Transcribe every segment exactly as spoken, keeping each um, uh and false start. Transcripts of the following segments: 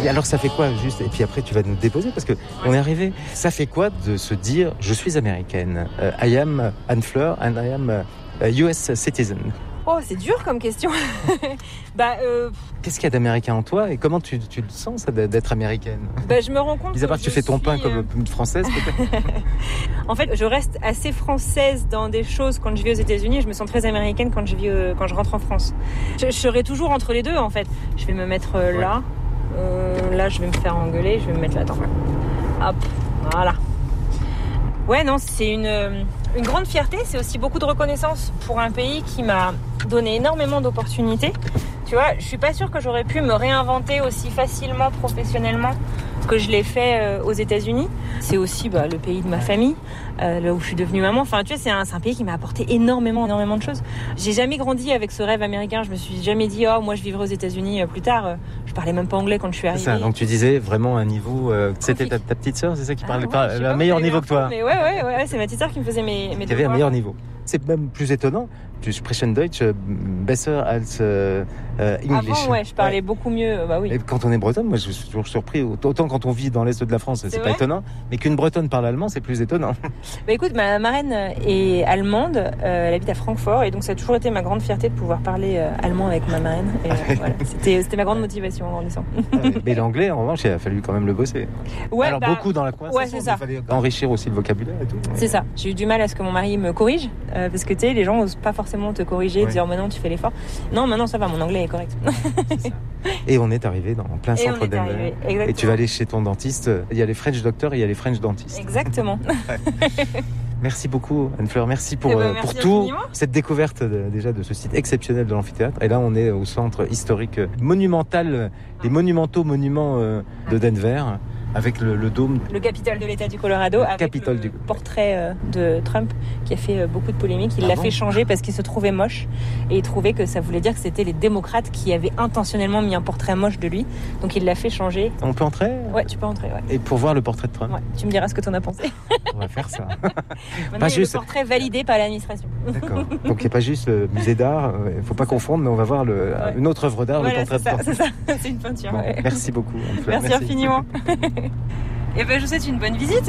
Et alors ça fait quoi juste ? Et puis après tu vas nous déposer parce que on est arrivé. Ça fait quoi de se dire je suis américaine, uh, I am Anne Fleur and I am a U S citizen. Oh, c'est dur comme question. bah, euh... Qu'est-ce qu'il y a d'américain en toi et comment tu, tu le sens ça, d'être américaine ? Bah, je me rends compte. Mis à part que tu fais ton suis... pain comme une française peut-être. En fait, je reste assez française dans des choses quand je vis aux États-Unis. Je me sens très américaine quand je vis euh, quand je rentre en France. Je, je serai toujours entre les deux en fait. Je vais me mettre euh, là. Ouais. Euh, là, je vais me faire engueuler. Je vais me mettre là. Attends. Hop. Voilà. Ouais, non, c'est une, une grande fierté. C'est aussi beaucoup de reconnaissance pour un pays qui m'a donné énormément d'opportunités. Tu vois, je suis pas sûre que j'aurais pu me réinventer aussi facilement professionnellement que je l'ai fait euh, aux États-Unis. C'est aussi bah, le pays de ma famille, euh, là où je suis devenue maman. Enfin, tu vois, c'est un, c'est un pays qui m'a apporté énormément, énormément de choses. J'ai jamais grandi avec ce rêve américain. Je me suis jamais dit, oh, moi, je vivrai aux États-Unis euh, plus tard. Euh, je parlais même pas anglais quand je suis arrivée. C'est ça. Donc tu disais vraiment un niveau. Euh, c'était ta, ta petite sœur, c'est ça qui parlait ah, ouais, pas, un meilleur niveau que toi. Mais ouais, ouais, ouais, c'est ma petite sœur qui me faisait mes, mes qui avait un meilleur niveau. C'est même plus étonnant. Tu sprechen Deutsch besser als euh, English. Avant, ouais, je parlais ouais. beaucoup mieux. Bah oui. Et quand on est bretonne, moi, je suis toujours surpris. Autant quand on vit dans l'est de la France, c'est, c'est pas étonnant. Mais qu'une bretonne parle allemand, c'est plus étonnant. Bah écoute, ma marraine est allemande. Euh, elle habite à Francfort, et donc ça a toujours été ma grande fierté de pouvoir parler euh, allemand avec ma marraine. Et, euh, voilà. c'était, c'était ma grande motivation en grandissant. Mais l'anglais, en revanche, il a fallu quand même le bosser. Ouais, Alors bah, beaucoup dans la conversation. Ouais, c'est ça. Il fallait enrichir aussi le vocabulaire et tout. C'est ça. J'ai eu du mal à ce que mon mari me corrige, euh, parce que tu sais, les gens n'osent pas forcément te corriger, ouais. dire maintenant tu fais l'effort. Non, maintenant ça va, mon anglais est correct. Et on est arrivé dans plein et centre d'Anvers. Et tu vas aller chez ton dentiste. Il y a les French doctors et il y a les French dentistes. Exactement. Merci beaucoup Anne Fleur, merci pour, eh ben, merci pour tout, infiniment. Cette découverte de, déjà de ce site exceptionnel de l'amphithéâtre. Et là on est au centre historique monumental, les monumentaux monuments de Denver. Avec le, le dôme. Le Capitole de l'État du Colorado, le avec Capitole le du... portrait euh, de Trump qui a fait euh, beaucoup de polémiques. Il ah l'a bon fait changer parce qu'il se trouvait moche et il trouvait que ça voulait dire que c'était les démocrates qui avaient intentionnellement mis un portrait moche de lui. Donc il l'a fait changer. On peut entrer ? Ouais, tu peux entrer. Ouais. Et pour voir le portrait de Trump ? Ouais, tu me diras ce que tu en as pensé. On va faire ça. Maintenant, pas il y a juste... le portrait validé par l'administration. D'accord. Donc il n'y a pas juste le musée d'art, il ne faut pas confondre, mais on va voir le, ouais. une autre œuvre d'art, voilà, le portrait c'est de ça, Trump. C'est ça, c'est une peinture. Bon, ouais. Merci beaucoup. Merci, merci infiniment. Et ben, je vous souhaite une bonne visite.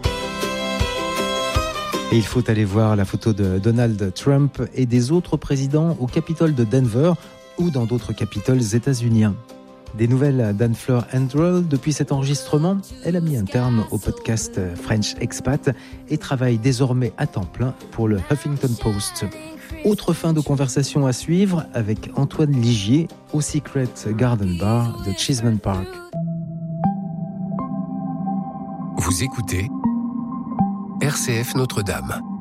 Et il faut aller voir la photo de Donald Trump et des autres présidents au Capitole de Denver ou dans d'autres capitoles états-uniens. Des nouvelles d'Anne Fleur Andrell depuis cet enregistrement. Elle a mis un terme au podcast French Expat et travaille désormais à temps plein pour le Huffington Post. Autre fin de conversation à suivre avec Antoine Ligier au Secret Garden Bar de Cheeseman Park. Vous écoutez R C F Notre-Dame.